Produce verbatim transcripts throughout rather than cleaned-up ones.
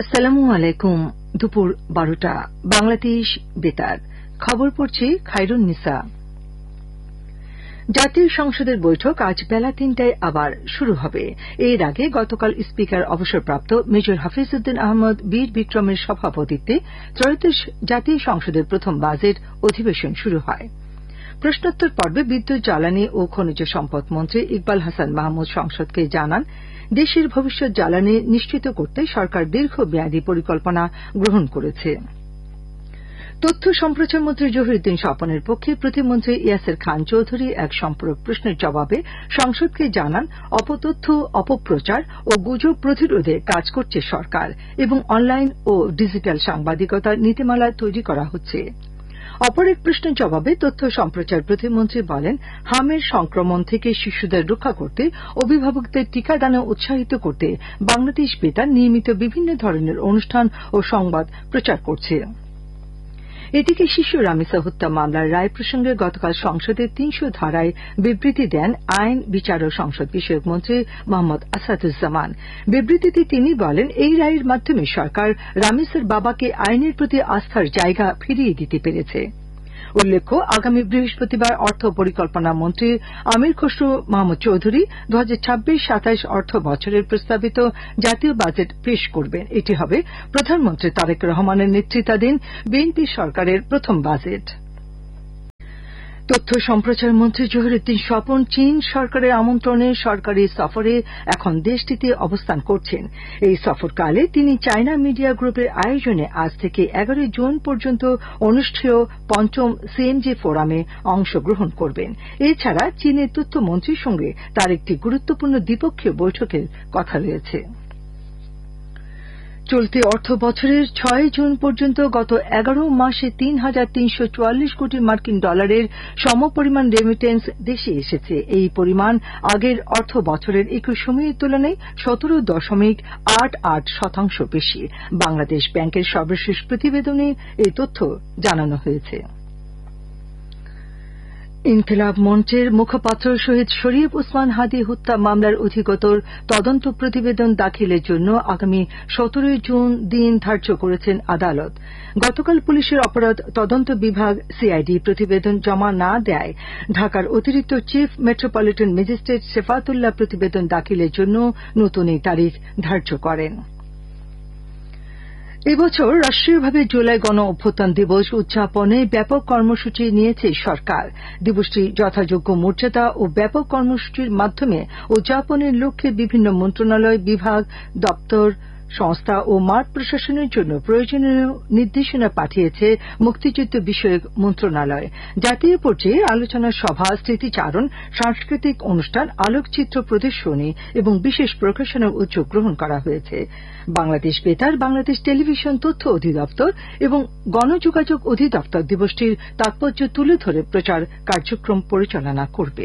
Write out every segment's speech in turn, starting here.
আসসালামু আলাইকুম। দুপুর বারোটা বাংলাদেশ বেতার খবর পড়ছি খায়রুন নিসা। জাতীয় সংসদের বৈঠক আজ বেলা তিনটায় আবার শুরু হবে। এর আগে গতকাল স্পিকার অবসরপ্রাপ্ত মেজর হাফিজউদ্দিন আহমদ বীর বিক্রমের সভাপতিত্বে ত্রয়োদশ জাতীয় সংসদের প্রথম বাজেট অধিবেশন শুরু হয়। প্রশ্নোত্তর পর্বে বিদ্যুৎ জ্বালানি ও খনিজ সম্পদ মন্ত্রী ইকবাল হাসান মাহমুদ সংসদকে জানান, দেশের ভবিষ্যৎ জ্বালানি নিশ্চিত করতে সরকার দীর্ঘমেয়াদী পরিকল্পনা গ্রহণ করেছে। তথ্য সম্প্রচার মন্ত্রী জহিরুদ্দিন স্বপনের পক্ষে প্রতিমন্ত্রী ইয়াসের খান চৌধুরী এক সম্পূরক প্রশ্নের জবাবে সংসদকে জানান, অপতথ্য, অপপ্রচার ও গুজব প্রতিরোধে কাজ করছে সরকার এবং অনলাইন ও ডিজিটাল সাংবাদিকতার নীতিমালা তৈরি করা হচ্ছে। অপর এক প্রশ্নের জবাবে তথ্য সম্প্রচার প্রতিমন্ত্রী বলেন, হামের সংক্রমণ থেকে শিশুদের রক্ষা করতে অভিভাবকদের টিকাদানে উৎসাহিত করতে বাংলাদেশ বেতার নিয়মিত বিভিন্ন ধরনের অনুষ্ঠান ও সংবাদ প্রচার করছে। এদিকে শিশু রামিসা হত্যা মামলার রায় প্রসঙ্গে গতকাল সংসদে তিনশো ধারায় বিবৃতি দেন আইন, বিচার ও সংসদ বিষয়ক মন্ত্রী মোহাম্মদ আসাদুজ্জামান। বিবৃতিতে তিনি বলেন, এই রায়ের মাধ্যমে সরকার রামিসার বাবাকে আইনের প্রতি আস্থার জায়গা ফিরিয়ে দিতে পেরেছে। উল্লেখ্য, আগামী বৃহস্পতিবার অর্থ পরিকল্পনা মন্ত্রী আমির খসরু মাহমুদ চৌধুরী দু হাজার ছাব্বিশ সাতাইশ অর্থ বছরের প্রস্তাবিত জাতীয় বাজেট পেশ করবেন। এটি হবে প্রধানমন্ত্রী তারেক রহমানের নেতৃত্বাধীন বিএনপি সরকারের প্রথম বাজেট। তথ্য সম্প্রচার মন্ত্রী জহিরুদ্দিন স্বপন চীন সরকারের আমন্ত্রণে সরকারি সফরে এখন দেশটিতে অবস্থান করছেন। এই সফরকালে তিনি চায়না মিডিয়া গ্রুপের আয়োজনে আজ থেকে এগারোই জুন পর্যন্ত অনুষ্ঠেয় পঞ্চম সিএমজি ফোরামে অংশগ্রহণ করবেন। এছাড়া চীনের তথ্যমন্ত্রীর সঙ্গে তার একটি গুরুত্বপূর্ণ দ্বিপক্ষীয় বৈঠকের কথা রয়েছে। চলতি অর্থ বছরের ছয় জুন পর্যন্ত গত এগারো মাসে তিন হাজার তিনশো চুয়াল্লিশ কোটি মার্কিন ডলারের সমপরিমাণ রেমিটেন্স দেশে এসেছে। এই পরিমাণ আগের অর্থ বছরের একই সময়ের তুলনায় সতেরো দশমিক আট আট শতাংশ বেশি। বাংলাদেশ ব্যাংকের সর্বশেষ প্রতিবেদনে এই তথ্য জানানো হয়েছে। ইনকিলাব মঞ্চের মুখপাত্র শহীদ শরীফ ওসমান হাদী হত্যা মামলার অধিকতর তদন্ত প্রতিবেদন দাখিলের জন্য আগামী সতেরোই জুন দিন ধার্য করেছেন আদালত। গতকাল পুলিশের অপরাধ তদন্ত বিভাগ সিআইডি প্রতিবেদন জমা না দেয় ঢাকার অতিরিক্ত চিফ মেট্রোপলিটন ম্যাজিস্ট্রেট শেফাতুল্লাহ প্রতিবেদন দাখিলের জন্য নতুন এই তারিখ ধার্য করেন। এবছর রাষ্ট্রীয়ভাবে জুলাই গণ অভ্যুত্থান দিবস উদযাপনে ব্যাপক কর্মসূচি নিয়েছে সরকার। দিবসটি যথাযোগ্য মর্যাদা ও ব্যাপক কর্মসূচির মাধ্যমে উদযাপনের লক্ষ্যে বিভিন্ন মন্ত্রণালয়, বিভাগ, দপ্তর, সংস্থা ও মাঠ প্রশাসনের জন্য প্রয়োজনীয় নির্দেশনা পাঠিয়েছে মুক্তিযুদ্ধ বিষয়ক মন্ত্রণালয়। জাতীয় পর্যায়ে আলোচনা সভা, স্মৃতিচারণ, সাংস্কৃতিক অনুষ্ঠান, আলোকচিত্র প্রদর্শনী এবং বিশেষ প্রকাশনার উদ্যোগ গ্রহণ করা হয়েছে। বাংলাদেশ বেতার, বাংলাদেশ টেলিভিশন তথ্য অধিদপ্তর এবং গণযোগাযোগ অধিদপ্তর দিবসটির তাৎপর্য তুলে ধরে প্রচার কার্যক্রম পরিচালনা করবে।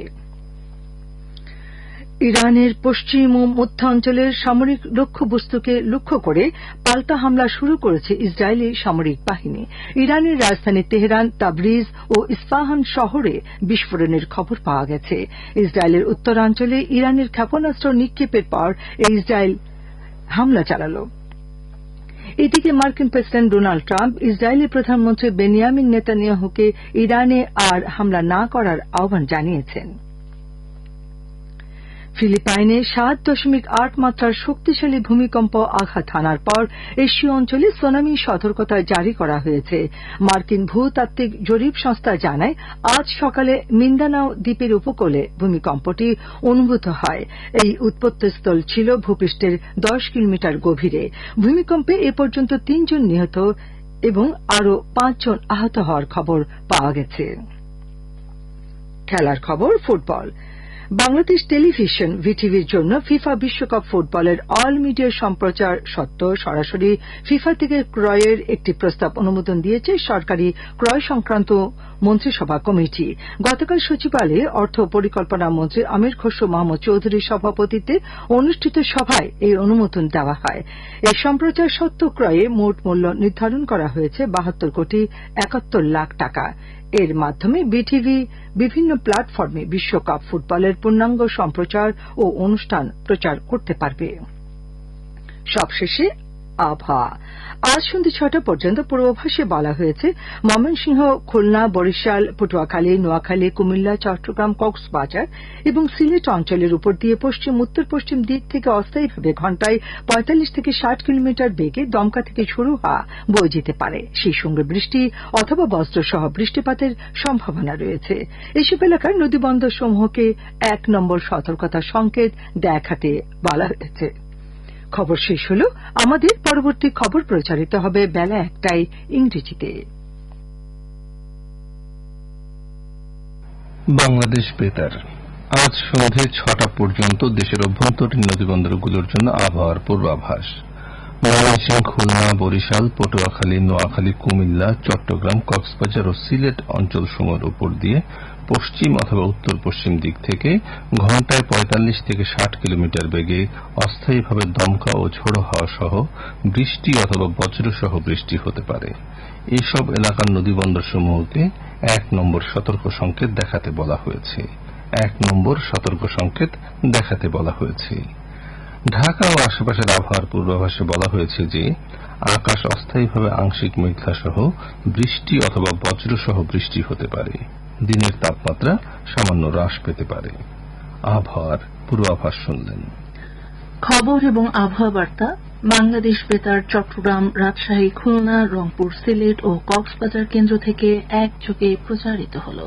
ইরানের পশ্চিম ও মধ্যাঞ্চলের সামরিক লক্ষ্যবস্তুকে লক্ষ্য করে পাল্টা হামলা শুরু করেছে ইসরায়েলি সামরিক বাহিনী। ইরানের রাজধানী তেহরান, তাবরিজ ও ইস্পাহান শহরে বিস্ফোরণের খবর পাওয়া গেছে। ইসরায়েলের উত্তরাঞ্চলে ইরানের ক্ষেপণাস্ত্র নিক্ষেপের পর ইসরায়েল হামলা চালাল। এদিকে মার্কিন প্রেসিডেন্ট ডোনাল্ড ট্রাম্প ইসরায়েলি প্রধানমন্ত্রী বেনিয়ামিন নেতানিয়াহুকে ইরানে আর হামলা না করার আহ্বান জানিয়েছেন। ফিলিপাইনে সাত দশমিক আট মাত্রার শক্তিশালী ভূমিকম্প আঘাত হানার পর এশীয় অঞ্চলে সুনামি সতর্কতা জারি করা হয়েছে। মার্কিন ভূতাত্ত্বিক জরিপ সংস্থা জানায়, আজ সকালে মিন্দানাও দ্বীপের উপকূলে ভূমিকম্পটি অনুভূত হয়। এই উৎপত্তিস্থল ছিল ভূপৃষ্ঠের দশ কিলোমিটার গভীরে। ভূমিকম্পে এ পর্যন্ত তিনজন নিহত এবং আরও পাঁচজন আহত হওয়ার খবর পাওয়া গেছে। খেলার খবর। ফুটবল। বাংলাদেশ টেলিভিশন ভিটিভির জন্য ফিফা বিশ্বকাপ ফুটবলের অল মিডিয়া সম্প্রচার সত্ত্ব সরাসরি ফিফা থেকে ক্রয়ের একটি প্রস্তাব অনুমোদন দিয়েছে সরকারি ক্রয় সংক্রান্ত মন্ত্রিসভা কমিটি। গতকাল সচিবালয়ে অর্থ পরিকল্পনা মন্ত্রী আমির খসরু মাহমুদ চৌধুরীর সভাপতিত্বে অনুষ্ঠিত সভায় এই অনুমোদন দেওয়া হয়। এই সম্প্রচার সত্ত্ব ক্রয়ে মোট মূল্য নির্ধারণ করা হয়েছে বাহাত্তর কোটি একাত্তর লাখ টাকা। এর মাধ্যমে বিটিভি বিভিন্ন প্ল্যাটফর্মে বিশ্বকাপ ফুটবলের পূর্ণাঙ্গ সম্প্রচার ও অনুষ্ঠান প্রচার করতে পারবে। সবশেষে আবহাওয়া। আজ সন্ধ্যে ছটা পর্যন্ত পূর্বাভাসে বলা হয়েছে ময়মনসিংহ, খুলনা, বরিশাল, পটুয়াখালী, নোয়াখালী, কুমিল্লা, চট্টগ্রাম, কক্সবাজার এবং সিলেট অঞ্চলের উপর দিয়ে পশ্চিম উত্তর পশ্চিম দিক থেকে অস্থায়ীভাবে ঘণ্টায় পঁয়তাল্লিশ থেকে ষাট কিলোমিটার বেগে দমকা থেকে ঝোড়ো হাওয়া বয়ে যেতে পারে। সেই সঙ্গে বৃষ্টি অথবা বজ্রসহ বৃষ্টিপাতের সম্ভাবনা রয়েছে। এসব এলাকার নদীবন্দর সমূহকে এক নম্বর সতর্কতা সংকেত দেখাতে বলা হয়েছে। খবর শেষ হল। আমাদের পরবর্তী খবর প্রচারিত হবে বেলা একটায় ইংরেজিতে। বাংলাদেশ বেতার আজ সন্ধে ছটা পর্যন্ত দেশের অভ্যন্তরীণ নদীবন্দরগুলোর জন্য আবহাওয়ার পূর্বাভাস। ময়মনসিংহ, খুলনা, বরিশাল, পটুয়াখালী, নোয়াখালী, কুমিল্লা, চট্টগ্রাম, কক্সবাজার ও সিলেট অঞ্চলসমূহের উপর দিয়ে পশ্চিম অথবা উত্তর পশ্চিম দিক থেকে ঘণ্টায় পঁয়তাল্লিশ থেকে ষাট কিলোমিটার বেগে অস্থায়ীভাবে দমকা ও ঝোড়ো হাওয়া সহ বৃষ্টি অথবা বজ্রসহ বৃষ্টি হতে পারে। এসব এলাকার নদীবন্দরসমূহকে এক নম্বর সতর্ক সংকেত দেখাতে বলা হয়েছে। এক নম্বর সতর্ক সংকেত দেখাতে বলা হয়েছে। ঢাকা ও আশেপাশের আবহাওয়ার পূর্বাভাসে বলা হয়েছে যে আকাশ অস্থায়ীভাবে আংশিক মেঘলা সহ বৃষ্টি অথবা বজ্রসহ বৃষ্টি হতে পারে। দিনের তাপমাত্রা সামান্য হ্রাস পেতে পারে। আবহাওয়ার পূর্বাভাস শুনলেন। খবর এবং আবহাওয়া বার্তা বাংলাদেশ বেতার চট্টগ্রাম, রাজশাহী, খুলনা, রংপুর, সিলেট ও কক্সবাজার কেন্দ্র থেকে একযোগে প্রচারিত হল।